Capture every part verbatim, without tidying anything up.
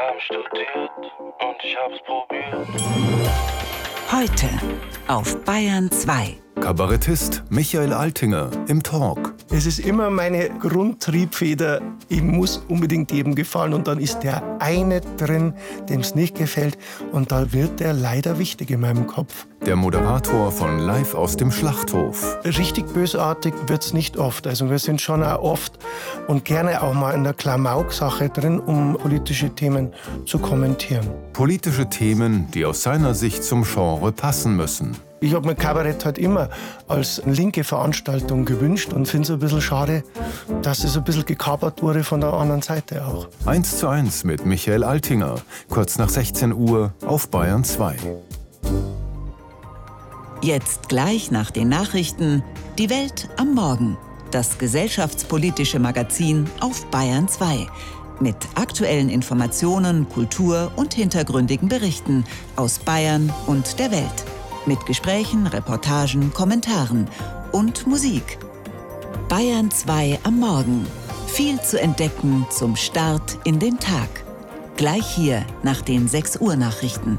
haben studiert und ich hab's probiert. Heute auf Bayern zwei. Kabarettist Michael Altinger im Talk. Es ist immer meine Grundtriebfeder, ich muss unbedingt jedem gefallen und dann ist der eine drin, dem es nicht gefällt und da wird der leider wichtig in meinem Kopf. Der Moderator von Live aus dem Schlachthof. Richtig bösartig wird's nicht oft, also wir sind schon auch oft und gerne auch mal in der Klamauk-Sache drin, um politische Themen zu kommentieren. Politische Themen, die aus seiner Sicht zum Genre passen müssen. Ich habe mir Kabarett halt immer als linke Veranstaltung gewünscht und finde es ein bisschen schade, dass es ein bisschen gekapert wurde von der anderen Seite auch. Eins zu eins mit Michael Altinger, kurz nach sechzehn Uhr auf Bayern zwei. Jetzt gleich nach den Nachrichten Die Welt am Morgen. Das gesellschaftspolitische Magazin auf Bayern zwei. Mit aktuellen Informationen, Kultur und hintergründigen Berichten aus Bayern und der Welt. Mit Gesprächen, Reportagen, Kommentaren und Musik. Bayern zwei am Morgen. Viel zu entdecken zum Start in den Tag. Gleich hier nach den sechs Uhr Nachrichten.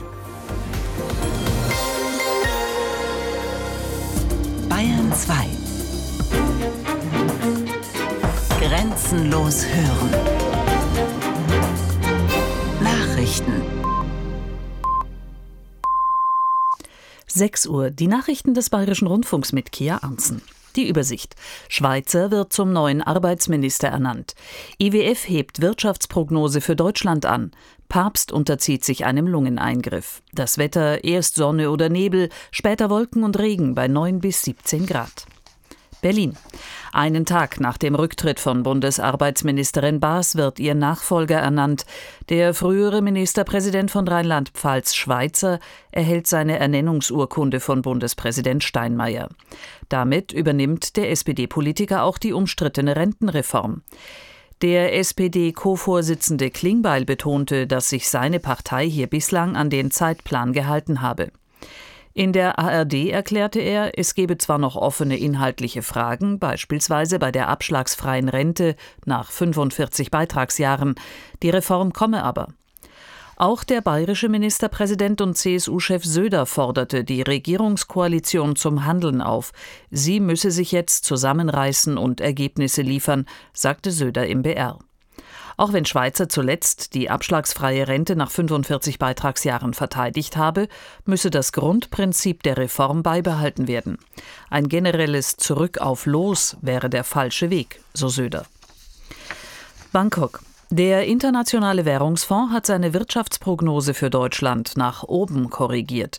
Bayern zwei. Grenzenlos hören. Nachrichten. sechs Uhr, die Nachrichten des Bayerischen Rundfunks mit Kia Arntzen. Die Übersicht. Schweizer wird zum neuen Arbeitsminister ernannt. I W F hebt Wirtschaftsprognose für Deutschland an. Papst unterzieht sich einem Lungeneingriff. Das Wetter, erst Sonne oder Nebel, später Wolken und Regen bei neun bis siebzehn Grad. Berlin. Einen Tag nach dem Rücktritt von Bundesarbeitsministerin Baas wird ihr Nachfolger ernannt. Der frühere Ministerpräsident von Rheinland-Pfalz, Schweizer, erhält seine Ernennungsurkunde von Bundespräsident Steinmeier. Damit übernimmt der S P D-Politiker auch die umstrittene Rentenreform. Der S P D-Co-Vorsitzende Klingbeil betonte, dass sich seine Partei hier bislang an den Zeitplan gehalten habe. In der A R D erklärte er, es gebe zwar noch offene inhaltliche Fragen, beispielsweise bei der abschlagsfreien Rente nach fünfundvierzig Beitragsjahren. Die Reform komme aber. Auch der bayerische Ministerpräsident und C S U-Chef Söder forderte die Regierungskoalition zum Handeln auf. Sie müsse sich jetzt zusammenreißen und Ergebnisse liefern, sagte Söder im B R. Auch wenn Schweizer zuletzt die abschlagsfreie Rente nach fünfundvierzig Beitragsjahren verteidigt habe, müsse das Grundprinzip der Reform beibehalten werden. Ein generelles Zurück auf Los wäre der falsche Weg, so Söder. Bangkok. Der Internationale Währungsfonds hat seine Wirtschaftsprognose für Deutschland nach oben korrigiert.